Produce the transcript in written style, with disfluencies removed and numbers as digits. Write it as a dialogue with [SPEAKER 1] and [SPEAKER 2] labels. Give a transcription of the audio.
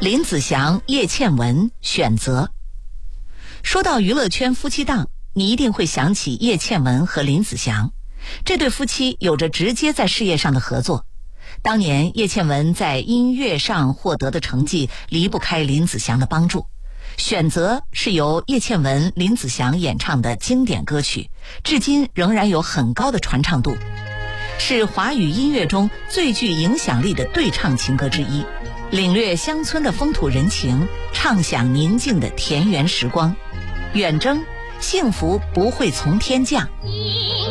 [SPEAKER 1] 林子祥、叶倩文选择。说到娱乐圈夫妻档，你一定会想起叶倩文和林子祥。这对夫妻有着直接在事业上的合作。当年叶倩文在音乐上获得的成绩离不开林子祥的帮助。选择是由叶倩文、林子祥演唱的经典歌曲，至今仍然有很高的传唱度，是华语音乐中最具影响力的对唱情歌之一，领略乡村的风土人情，畅享宁静的田园时光。远征，幸福不会从天降。